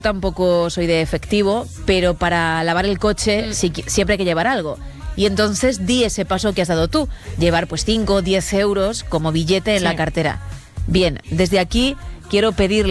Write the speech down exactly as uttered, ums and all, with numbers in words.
tampoco soy de efectivo, pero para lavar el coche Mm. sí, siempre hay que llevar algo. Y entonces di ese paso que has dado tú, llevar pues cinco o diez euros como billete en Sí. la cartera. Bien, desde aquí quiero pedirle